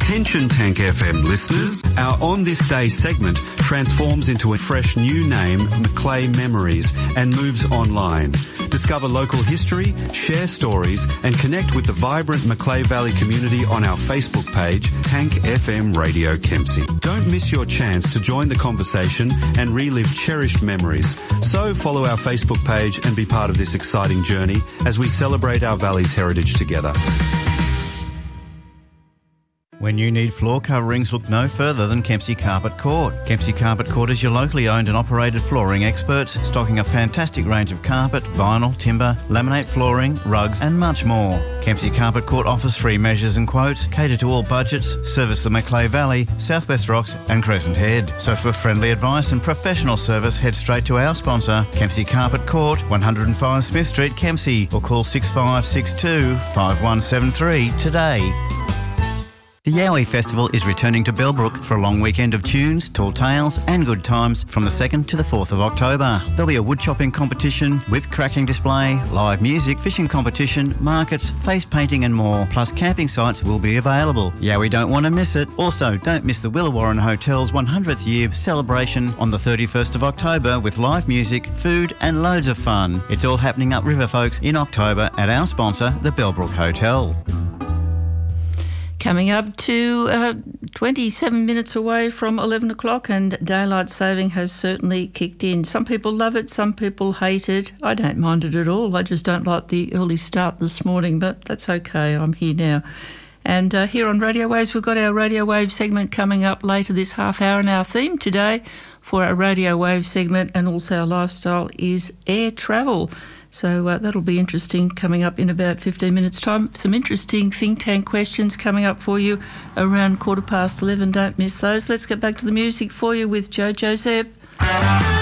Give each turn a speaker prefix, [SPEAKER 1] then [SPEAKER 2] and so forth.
[SPEAKER 1] Attention Tank FM listeners, our On This Day segment transforms into a fresh new name, Macleay Memories, and moves online. Discover local history, share stories, and connect with the vibrant Macleay Valley community on our Facebook page, Tank FM Radio Kempsey. Don't miss your chance to join the conversation and relive cherished memories. So follow our Facebook page and be part of this exciting journey as we celebrate our valley's heritage together.
[SPEAKER 2] When you need floor coverings, look no further than Kempsey Carpet Court. Kempsey Carpet Court is your locally owned and operated flooring experts, stocking a fantastic range of carpet, vinyl, timber, laminate flooring, rugs and much more. Kempsey Carpet Court offers free measures and quotes, cater to all budgets, service the Macleay Valley, Southwest Rocks and Crescent Head. So for friendly advice and professional service, head straight to our sponsor, Kempsey Carpet Court, 105 Smith Street, Kempsey, or call 6562 5173 today. The Yowie Festival is returning to Bellbrook for a long weekend of tunes, tall tales and good times from the 2nd to the 4th of October. There'll be a wood chopping competition, whip cracking display, live music, fishing competition, markets, face painting and more, plus camping sites will be available. Yowie don't want to miss it. Also, don't miss the Willawarren Hotel's 100th year celebration on the 31st of October with live music, food and loads of fun. It's all happening upriver, folks, in October at our sponsor, the Bellbrook Hotel.
[SPEAKER 3] Coming up to 27 minutes away from 11 o'clock and daylight saving has certainly kicked in. Some people love it, some people hate it. I don't mind it at all. I just don't like the early start this morning, but that's okay. I'm here now. And here on Radio Waves, we've got our Radio Wave segment coming up later this half hour, and our theme today for our Radio Wave segment and also our lifestyle is air travel. So that'll be interesting coming up in about 15 minutes' time. Some interesting think tank questions coming up for you around 11:15. Don't miss those. Let's get back to the music for you with Jojo Zep.